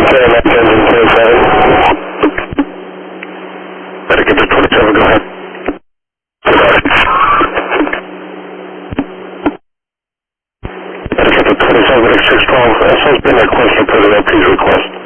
KMX engine 27. Better get to 27, go ahead. Better get to 27, 612. SO's been requested for the LP's request.